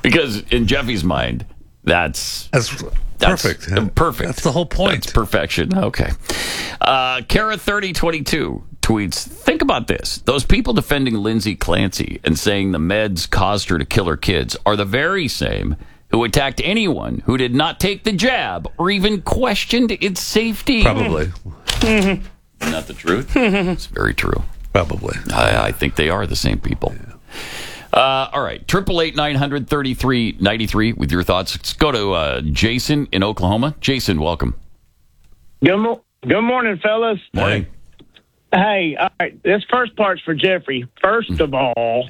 Because in Jeffy's mind, that's perfect. Perfect. That's the whole point. That's perfection. Okay. Kara3022 tweets, think about this. Those people defending Lindsay Clancy and saying the meds caused her to kill her kids are the very same who attacked anyone who did not take the jab or even questioned its safety. Probably. Isn't that the truth? It's very true. Probably. I think they are the same people. Yeah. All right. 888-900-3393 with your thoughts. Let's go to Jason in Oklahoma. Jason, welcome. Good morning, fellas. Morning. Hey, all right. This first part's for Jeffrey. First of all,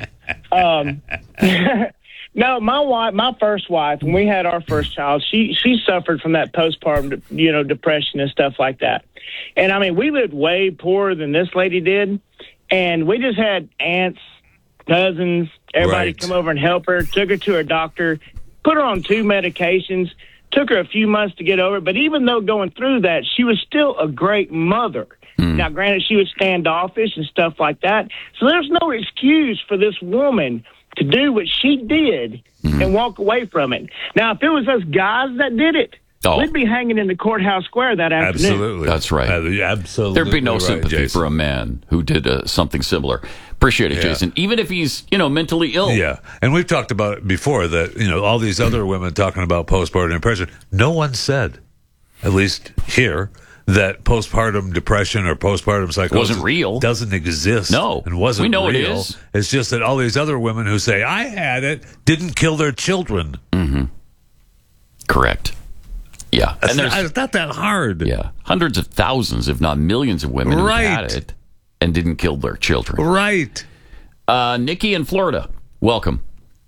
no, my first wife, when we had our first child, she suffered from that postpartum, depression and stuff like that. And I mean, we lived way poorer than this lady did, and we just had aunts, cousins, everybody come over and help her. Took her to her doctor, put her on 2 medications. Took her a few months to get over it, but even though going through that, she was still a great mother. Now, granted, she was standoffish and stuff like that, so there's no excuse for this woman to do what she did and walk away from it. Now, if it was us guys that did it, we'd be hanging in the courthouse square that afternoon. Absolutely. That's right. Absolutely. There'd be no sympathy for a man who did something similar. Appreciate it, Jason. Even if he's, mentally ill. Yeah. And we've talked about it before that, all these other women talking about postpartum depression. No one said, at least here, that postpartum depression or postpartum psychosis wasn't real. Doesn't exist. No. And wasn't we know real. It is. It's just that all these other women who say, I had it, didn't kill their children. Mm-hmm. Correct. Yeah. It's not that hard. Yeah. Hundreds of thousands, if not millions of women who had it and didn't kill their children. Right. Nikki in Florida, welcome.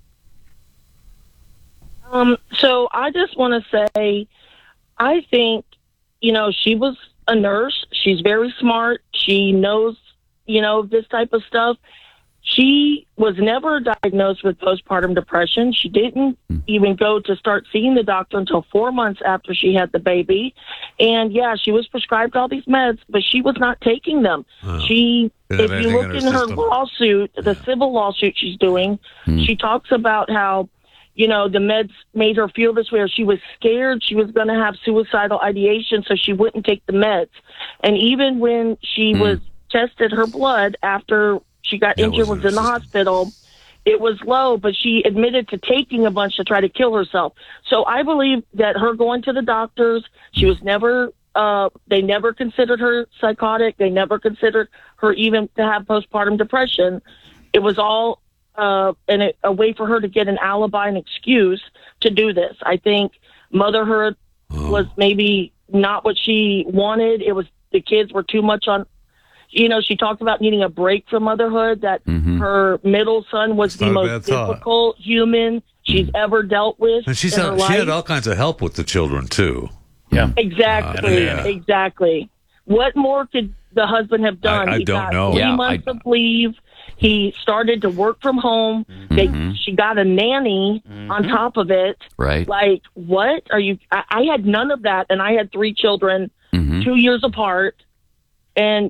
So I just want to say, I think, she was a nurse. She's very smart. She knows, this type of stuff. She was never diagnosed with postpartum depression. She didn't even go to start seeing the doctor until 4 months after she had the baby. And, she was prescribed all these meds, but she was not taking them. If you look in her lawsuit, the civil lawsuit she's doing, she talks about how, the meds made her feel this way, or she was scared she was going to have suicidal ideation, so she wouldn't take the meds. And even when she was tested her blood after she got injured, was in the hospital, it was low, but she admitted to taking a bunch to try to kill herself. So I believe that her going to the doctors, she was never, they never considered her psychotic. They never considered her even to have postpartum depression. It was all a way for her to get an alibi and excuse to do this. I think motherhood was maybe not what she wanted. It was, the kids were too much on. She talked about needing a break from motherhood, that her middle son was the most difficult human she's ever dealt with. And she had all kinds of help with the children, too. Yeah. Exactly. What more could the husband have done? I don't know. 3 months of leave. He started to work from home. She got a nanny on top of it. Right. Like, what are you? I had none of that, and I had 3 children, 2 years apart. And,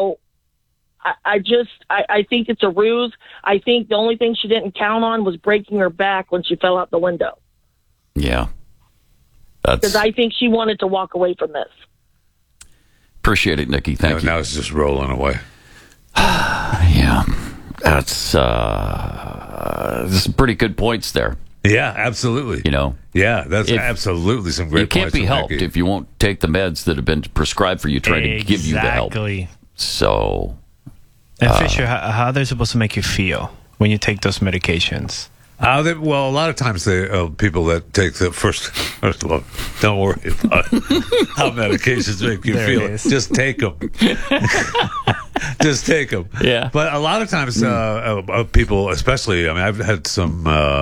I think it's a ruse. I think the only thing she didn't count on was breaking her back when she fell out the window. Yeah. Because I think she wanted to walk away from this. Appreciate it, Nikki. Thank you. Now it's just rolling away. Yeah. That's there's some pretty good points there. Yeah, absolutely. Yeah, that's absolutely some great points. You can't be helped if you won't take the meds that have been prescribed for you, trying to give you the help. So, and Fisher, how are they supposed to make you feel when you take those medications? A lot of times people that take the first of all, don't worry about how medications make you feel. Just take them. Just take them. Yeah. But a lot of times, people, especially, I've had some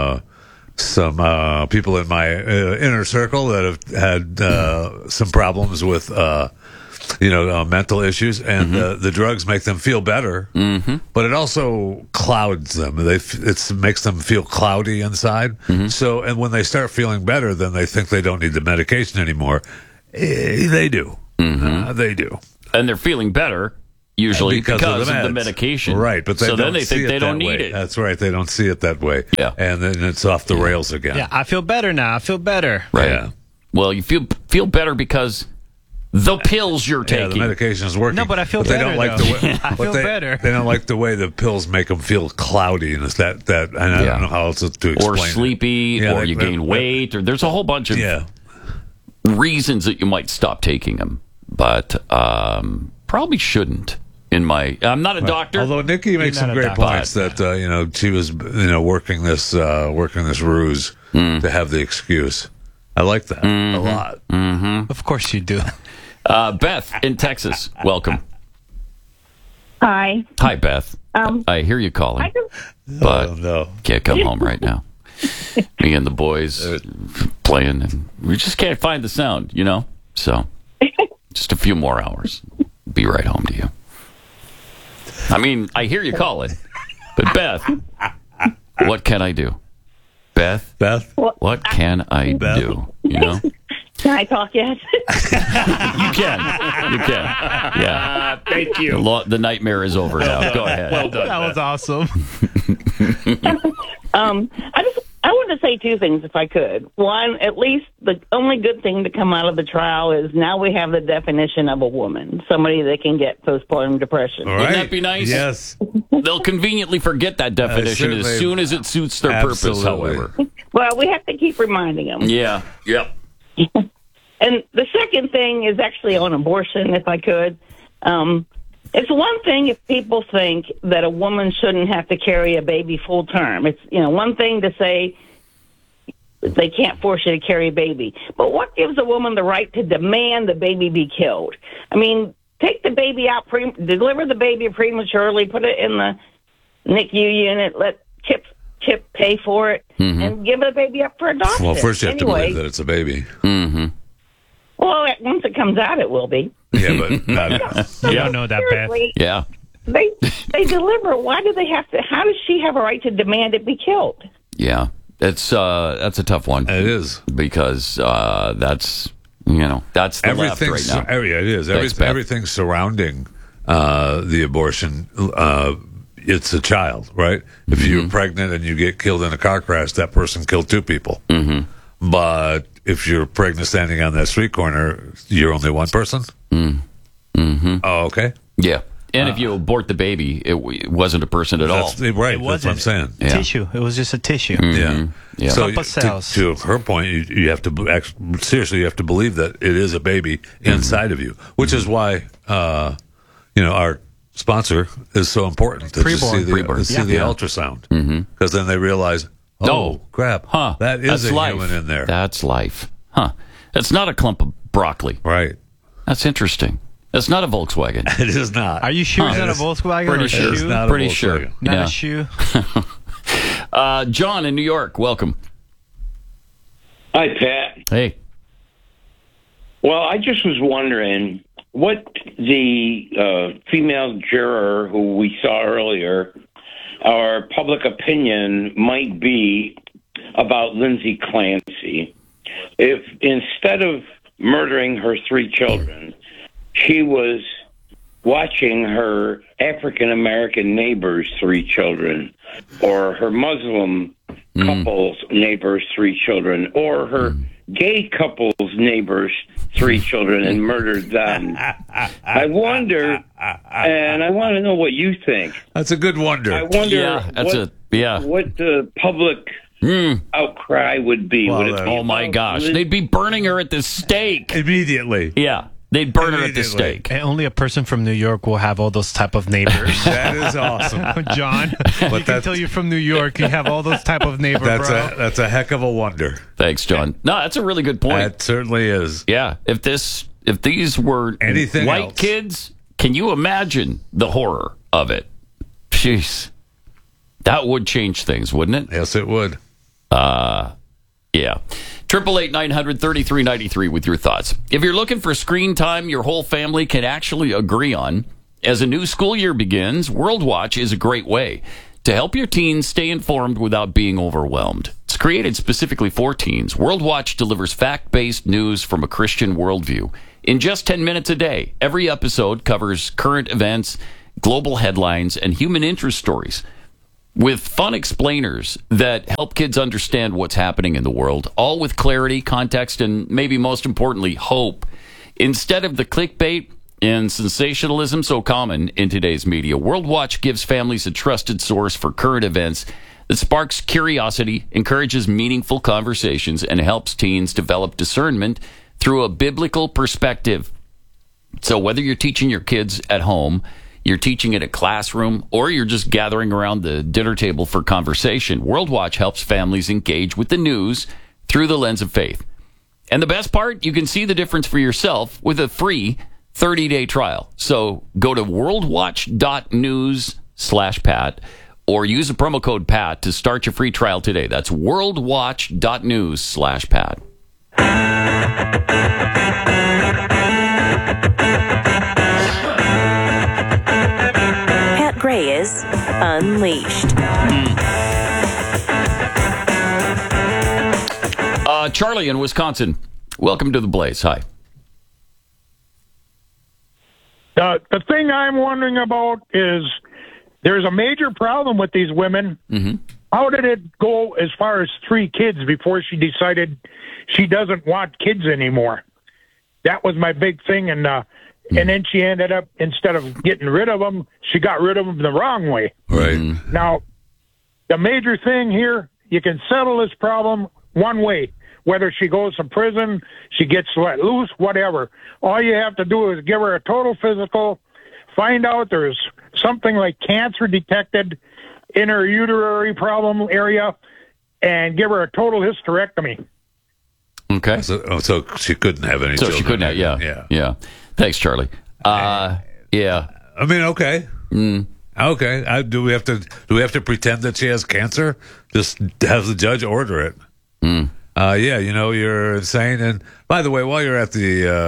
people in my inner circle that have had some problems with mental issues, and the drugs make them feel better, but it also clouds them. It makes them feel cloudy inside. So, and when they start feeling better, then they think they don't need the medication anymore. They do. They do. And they're feeling better, usually because of the meds. medication. Right, but they so don't then they see think it they don't that need way. it. That's right. They don't see it that way. Yeah. And then it's off the rails again. Yeah, I feel better now. I feel better. Right. Yeah. Well, you feel better because the pills you're Yeah, taking. the medication is working. No, but I feel they better, don't like though. the way, I but feel they, better. They don't like the way the pills make them feel cloudy, and it's that. And I Yeah. don't know how else to explain or it. sleepy, Yeah, or you gain weight, or there's a whole bunch of Yeah. reasons that you might stop taking them, but probably shouldn't. I'm not a doctor. Although Nikki makes not some a great doctor. points that she was working this ruse to have the excuse. I like that a lot. Of course you do. Beth in Texas, welcome. Hi. Hi, Beth. I hear you calling, I just, but Oh, no. can't come home right now. Me and the boys playing, and we just can't find the sound, So, just a few more hours. Be right home to you. I mean, I hear you calling, but Beth, what can I do? Beth, what can I do? can I talk yet? You can. Yeah. Thank you. The nightmare is over now. Go ahead. Well done. That was awesome. I want to say two things if I could. One, at least the only good thing to come out of the trial is now we have the definition of a woman, somebody that can get postpartum depression. All Wouldn't right. that be nice? Yes. They'll conveniently forget that definition as certainly- soon as it suits their purpose, Absolutely. however. Well, we have to keep reminding them. Yeah. Yep. And the second thing is actually on abortion, if I could. It's one thing if people think that a woman shouldn't have to carry a baby full term. It's one thing to say they can't force you to carry a baby, but what gives a woman the right to demand the baby be killed? I mean, take the baby out, deliver the baby prematurely, put it in the NICU unit, let Chip pay for it, and give the baby up for adoption. Well, first you have to Anyway, believe that it's a baby. well, once it comes out, it will be. Yeah, but not, You don't know that, Beth. Seriously, Yeah. they deliver. Why do they have to? How does she have a right to demand it be killed? Yeah. That's a tough one it is. because that's that's the left right now. It is. Thanks, Beth. Everything surrounding the abortion. It's a child, right? If you're pregnant and you get killed in a car crash, that person killed two people. But if you're pregnant standing on that street corner, you're only one person. Oh, okay. Yeah. And if you abort the baby, it wasn't a person at all. That's right. It That's what I'm wasn't. saying. Yeah. Tissue. It was just a tissue. Yeah. Yeah. So Couple cells. to her point, you have to seriously, you have to believe that it is a baby inside of you, which is why our sponsor is so important to just see Preborn. the, see Yeah. the ultrasound, because then they realize, Oh, crap, Huh. that is That's a life. human in there, That's life. Huh. That's not a clump of broccoli. right? That's interesting. That's not a Volkswagen. It is not. Are you sure it's Huh. not a Volkswagen Pretty or a sure. It's shoe? not a Pretty sure. Volkswagen. Not Yeah. a shoe. John in New York, welcome. Hi, Pat. Hey. Well, I just was wondering what the female juror who we saw earlier, our public opinion might be about Lindsay Clancy. If instead of murdering her 3 children, she was watching her African-American neighbor's 3 children, or her Muslim couple's neighbor's 3 children, or her gay couple's neighbor's 3 children and murdered them. I wonder, and I want to know what you think. That's a good wonder. I wonder Yeah, that's what the public outcry would be. Well, Would it be Oh my about gosh. Liz- They'd be burning her at the stake. Immediately. Yeah. They'd burn her at the Immediately. stake. And only a person from New York will have all those type of neighbors. That is awesome. John, you can that's- tell you're from New York. You have all those type of neighbors, bro. That's a heck of a wonder. Thanks, John. No, that's a really good point. That certainly is. Yeah. If these were Anything white else. kids, can you imagine the horror of it? Jeez. That would change things, wouldn't it? Yes, it would. Yeah. 888-900-3393 with your thoughts. If you're looking for screen time your whole family can actually agree on, as a new school year begins, World Watch is a great way to help your teens stay informed without being overwhelmed. It's created specifically for teens. World Watch delivers fact-based news from a Christian worldview in just 10 minutes a day. Every episode covers current events global headlines, and human interest stories with fun explainers that help kids understand what's happening in the world, all with clarity, context, and maybe most importantly, hope. Instead of the clickbait and sensationalism so common in today's media, World Watch gives families a trusted source for current events that sparks curiosity, encourages meaningful conversations, and helps teens develop discernment through a biblical perspective. So whether you're teaching your kids at home, you're teaching in a classroom, or you're just gathering around the dinner table for conversation, World Watch helps families engage with the news through the lens of faith. And the best part, you can see the difference for yourself with a free 30-day trial. So go to worldwatch.news/Pat or use the promo code PAT to start your free trial today. That's worldwatch.news/Pat. Pat Gray is Unleashed. Charlie in Wisconsin, welcome to the Blaze. Hi. The thing I'm wondering about is there's a major problem with these women. Mm-hmm. How did it go as far as 3 kids before she decided she doesn't want kids anymore? That was my big thing, and then she ended up, instead of getting rid of them, she got rid of them the wrong way. Right. Now, the major thing here, you can settle this problem one way. Whether she goes to prison, she gets let loose, whatever. All you have to do is give her a total physical, find out there's something like cancer detected in her uterine problem area, and give her a total hysterectomy. Okay. So she couldn't have any children. So she couldn't have, yeah. Thanks, Charlie. Yeah. I mean, okay. Okay. Do we have to pretend that she has cancer? Just have the judge order it. Yeah, you're insane. And by the way, while you're at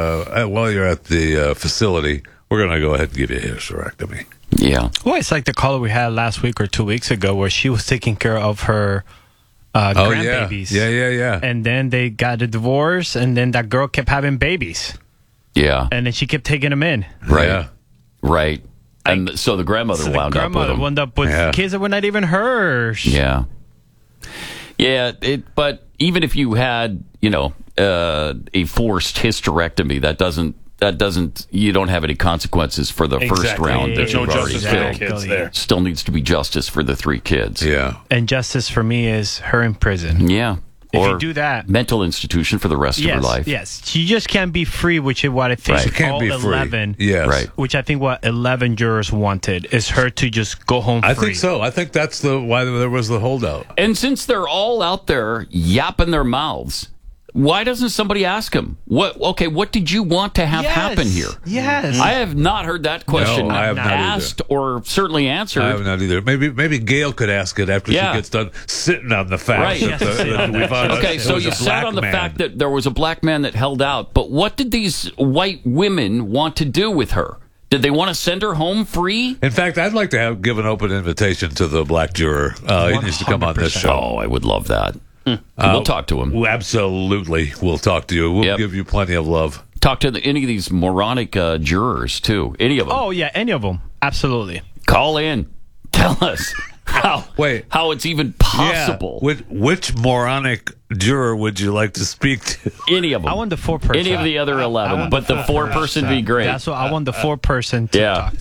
the facility, we're going to go ahead and give you a hysterectomy. Yeah. Well, it's like the caller we had last week or 2 weeks ago where she was taking care of her grandbabies. Yeah. And then they got a divorce, and then that girl kept having babies. Yeah. And then she kept taking them in. Right. Yeah. Right. And so the grandmother wound up with kids that were not even hers. Yeah. Yeah, but even if you had, a forced hysterectomy, that doesn't you don't have any consequences for the first round that There's no you've already justice for the filled. kids there. Still needs to be justice for the 3 kids. Yeah. And justice for me is her in prison. Yeah. If or you do that, mental institution for the rest of her life. Yes, she just can't be free, which is what I think She can't all be free. 11, Yes. Right. which I think what 11 jurors wanted is her to just go home free. I think so. I think that's why there was the holdout. And since they're all out there yapping their mouths, why doesn't somebody ask them, what did you want to have happen here? Yes. I have not heard that question No, I have not asked or certainly answered. I have not either. Maybe Gail could ask it after she gets done sitting on the fact Right. that we found out Okay, there so was you a sat black on the man. fact that there was a black man that held out, but what did these white women want to do with her? Did they want to send her home free? In fact, I'd like to give an open invitation to the black juror. He needs to come on this show. Oh, I would love that. We'll talk to him. Absolutely. We'll talk to you. We'll give you plenty of love. Talk to any of these moronic jurors, too. Any of them. Oh, yeah, any of them. Absolutely. Call in. Tell us how it's even possible. Yeah. Which moronic juror would you like to speak to? Any of them. I want the 4-person. Any of the other 11, but the 4-person would be great. That's what I want the 4-person to talk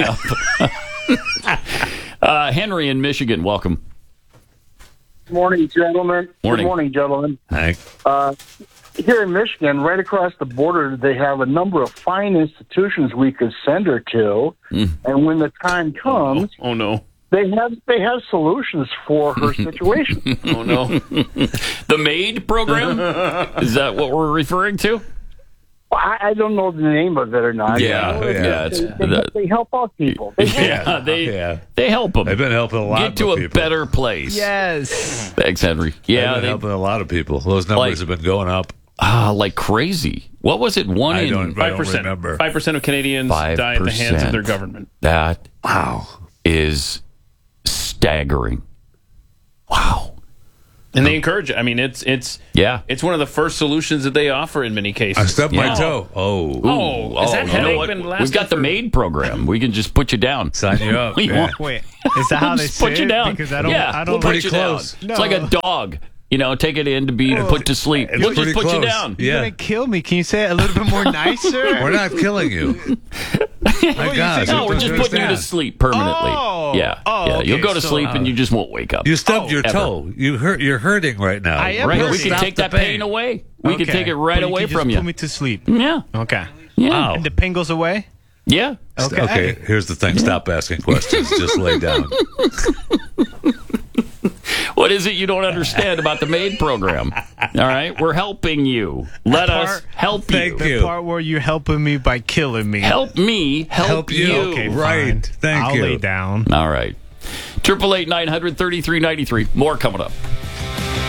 to. Henry in Michigan, welcome. Morning, gentlemen. Morning. Good morning, gentlemen. Hank. Here in Michigan, right across the border, they have a number of fine institutions we could send her to, and when the time comes, oh no, they have solutions for her situation. Oh no, the MAID program, is that what we're referring to? I don't know the name of it or not. They help out people. They help them. They've been helping a lot. Get to a people. better place. Yes. Thanks, Henry. Yeah, they've been helping a lot of people. Those numbers have been going up. Like crazy. What was it? I don't remember. 5% of Canadians die at the hands of their government. That is staggering. Wow. And they encourage it. I mean, it's one of the first solutions that they offer in many cases. I stubbed my toe. Is that headache been lasting? We've got the MAID program. We can just put you down. Sign you up. Wait, is that how they say put you down? Because I don't. We'll pretty put you close. down. It's like a dog. Take it in to be put to sleep. We'll just put you down. You're going to kill me. Can you say it a little bit more nicer? We're not killing you. My gosh. No, we're just putting you to sleep permanently. Okay, you'll go to sleep and you just won't wake up. You stubbed your toe. You're hurting right now. I am right. hurting. We can take that pain away. We can take it right away from you. Put me to sleep. Yeah. Okay. Yeah. Wow. And the pain goes away? Yeah. Okay, here's the thing. Stop asking questions. Just lay down. What is it you don't understand about the MAID program? All right, we're helping you. Let us help you. The part where you're helping me by killing me. Help me help you. Okay, right. Fine. I'll lay down. All right. 888-900-3393. More coming up.